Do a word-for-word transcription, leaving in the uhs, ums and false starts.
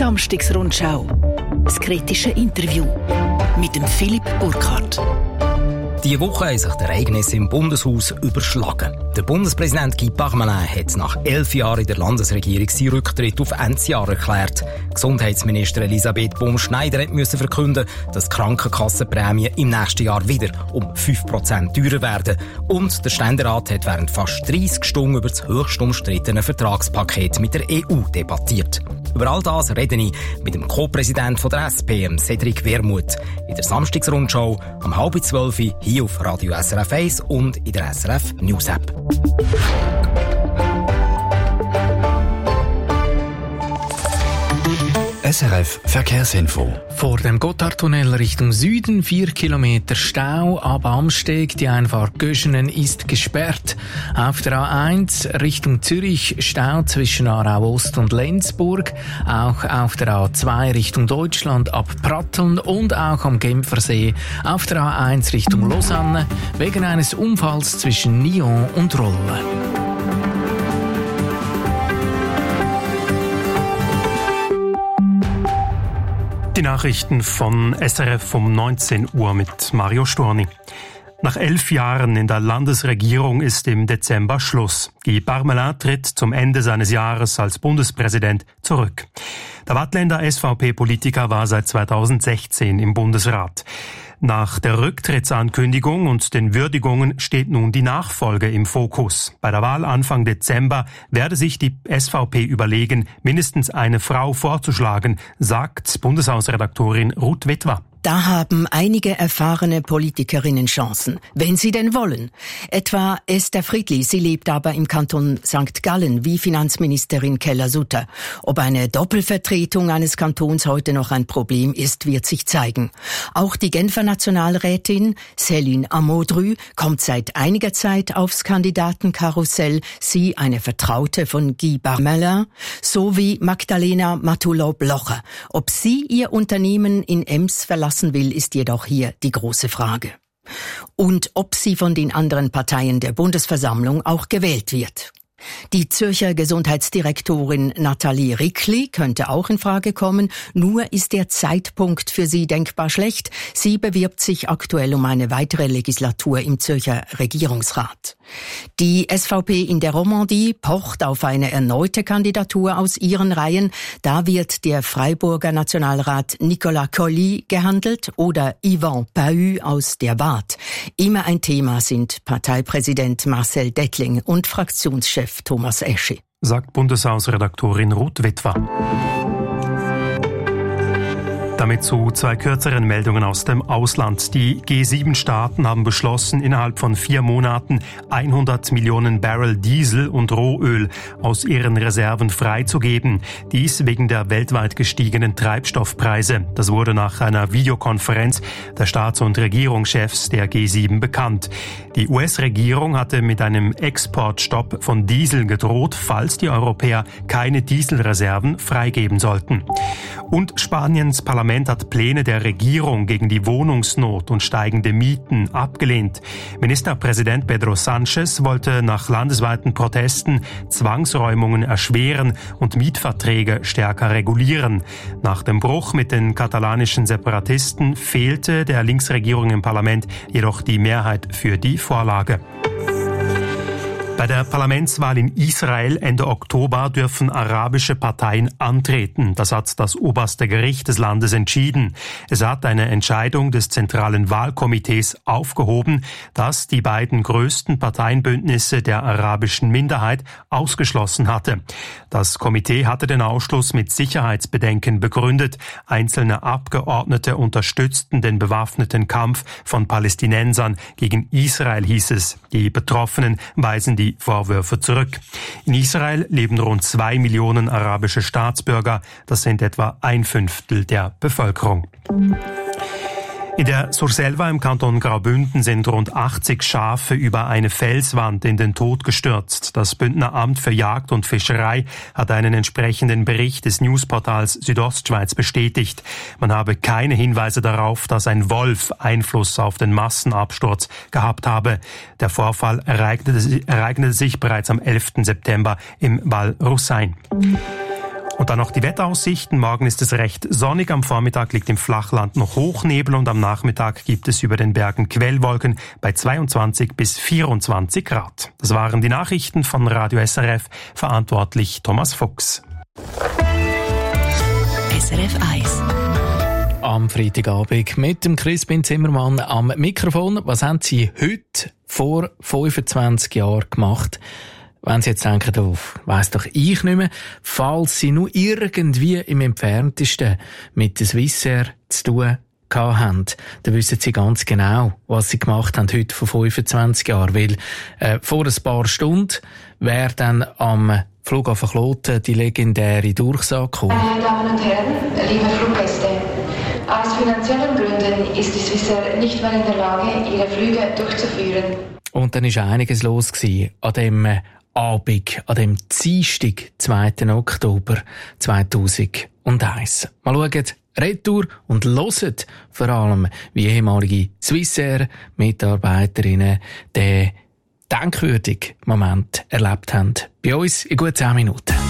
Samstagsrundschau. Das kritische Interview mit dem Philipp Burkhardt. Diese Woche haben sich die Ereignisse im Bundeshaus überschlagen. Der Bundespräsident Guy Parmelin hat nach elf Jahren in der Landesregierung seinen Rücktritt auf Endsjahr erklärt. Gesundheitsministerin Elisabeth Baum-Schneider musste verkünden, dass die Krankenkassenprämien im nächsten Jahr wieder um fünf Prozent teurer werden. Und der Ständerat hat während fast dreissig Stunden über das höchst umstrittene Vertragspaket mit der E U debattiert. Über all das rede ich mit dem Co-Präsidenten der S P, Cedric Wermuth, in der Samstagsrundschau um halb zwölf hier auf Radio S R F eins und in der S R F News App. S R F Verkehrsinfo. Vor dem Gotthardtunnel Richtung Süden vier Kilometer Stau. Ab Amsteg die Einfahrt Göschenen ist gesperrt. Auf der A eins Richtung Zürich Stau zwischen Aarau Ost und Lenzburg. Auch auf der A zwei Richtung Deutschland ab Pratteln und auch am Genfersee. Auf der A eins Richtung Lausanne wegen eines Unfalls zwischen Nyon und Rolle. Die Nachrichten von S R F um neunzehn Uhr mit Mario Storni. Nach elf Jahren in der Landesregierung ist im Dezember Schluss. Guy Parmelin tritt zum Ende seines Jahres als Bundespräsident zurück. Der Waadtländer S V P-Politiker war seit zweitausendsechzehn im Bundesrat. Nach der Rücktrittsankündigung und den Würdigungen steht nun die Nachfolge im Fokus. Bei der Wahl Anfang Dezember werde sich die S V P überlegen, mindestens eine Frau vorzuschlagen, sagt Bundeshausredaktorin Ruth Witwer. Da haben einige erfahrene Politikerinnen Chancen, wenn sie denn wollen. Etwa Esther Friedli, sie lebt aber im Kanton Sankt Gallen wie Finanzministerin Keller-Sutter. Ob eine Doppelvertretung eines Kantons heute noch ein Problem ist, wird sich zeigen. Auch die Genfer Nationalrätin Céline Amodru kommt seit einiger Zeit aufs Kandidatenkarussell. Sie eine Vertraute von Guy Parmelin, sowie Magdalena Matullo-Blocher. Ob sie ihr Unternehmen in Ems verlassen will, ist jedoch hier die große Frage. Und ob sie von den anderen Parteien der Bundesversammlung auch gewählt wird. Die Zürcher Gesundheitsdirektorin Nathalie Rickli könnte auch in Frage kommen, nur ist der Zeitpunkt für sie denkbar schlecht. Sie bewirbt sich aktuell um eine weitere Legislatur im Zürcher Regierungsrat. Die S V P in der Romandie pocht auf eine erneute Kandidatur aus ihren Reihen. Da wird der Freiburger Nationalrat Nicolas Colli gehandelt oder Yvan Pahu aus der Waadt. Immer ein Thema sind Parteipräsident Marcel Dettling und Fraktionschef Thomas Eschi. Sagt Bundeshausredaktorin Ruth Witwer. Damit zu zwei kürzeren Meldungen aus dem Ausland. Die G sieben Staaten haben beschlossen, innerhalb von vier Monaten hundert Millionen Barrel Diesel und Rohöl aus ihren Reserven freizugeben. Dies wegen der weltweit gestiegenen Treibstoffpreise. Das wurde nach einer Videokonferenz der Staats- und Regierungschefs der G sieben bekannt. Die U S-Regierung hatte mit einem Exportstopp von Diesel gedroht, falls die Europäer keine Dieselreserven freigeben sollten. Und Spaniens Parlament hat Pläne der Regierung gegen die Wohnungsnot und steigende Mieten abgelehnt. Ministerpräsident Pedro Sánchez wollte nach landesweiten Protesten Zwangsräumungen erschweren und Mietverträge stärker regulieren. Nach dem Bruch mit den katalanischen Separatisten fehlte der Linksregierung im Parlament jedoch die Mehrheit für die Vorlage. Bei der Parlamentswahl in Israel Ende Oktober dürfen arabische Parteien antreten. Das hat das oberste Gericht des Landes entschieden. Es hat eine Entscheidung des Zentralen Wahlkomitees aufgehoben, das die beiden größten Parteienbündnisse der arabischen Minderheit ausgeschlossen hatte. Das Komitee hatte den Ausschluss mit Sicherheitsbedenken begründet. Einzelne Abgeordnete unterstützten den bewaffneten Kampf von Palästinensern gegen Israel, hieß es. Die Betroffenen weisen die Vorwürfe zurück. In Israel leben rund zwei Millionen arabische Staatsbürger. Das sind etwa ein Fünftel der Bevölkerung. In der Surselva im Kanton Graubünden sind rund achtzig Schafe über eine Felswand in den Tod gestürzt. Das Bündner Amt für Jagd und Fischerei hat einen entsprechenden Bericht des Newsportals Südostschweiz bestätigt. Man habe keine Hinweise darauf, dass ein Wolf Einfluss auf den Massenabsturz gehabt habe. Der Vorfall ereignete, ereignete sich bereits am elften September im Val Russain. Und dann noch die Wetteraussichten. Morgen ist es recht sonnig. Am Vormittag liegt im Flachland noch Hochnebel und am Nachmittag gibt es über den Bergen Quellwolken bei zweiundzwanzig bis vierundzwanzig Grad. Das waren die Nachrichten von Radio S R F. Verantwortlich Thomas Fuchs. S R F eins. Am Freitagabend mit dem Crispin Zimmermann am Mikrofon. Was haben Sie heute vor fünfundzwanzig Jahren gemacht? Wenn Sie jetzt denken, oh, weiss doch ich nicht mehr, falls Sie nur irgendwie im Entferntesten mit der Swissair zu tun haben, dann wissen Sie ganz genau, was Sie gemacht haben heute vor fünfundzwanzig Jahren. Weil äh, vor ein paar Stunden wäre dann am Flughafen Kloten die legendäre Durchsage gekommen. Meine Damen und Herren, liebe Fluggäste, aus finanziellen Gründen ist die Swissair nicht mehr in der Lage, ihre Flüge durchzuführen. Und dann war einiges los gewesen an dem Abend, an dem Dienstag, zweiten Oktober zweitausendeins. Mal schauen, Retour und hören vor allem, wie ehemalige Swissair-Mitarbeiterinnen den denkwürdigen Moment erlebt haben. Bei uns in gut zehn Minuten.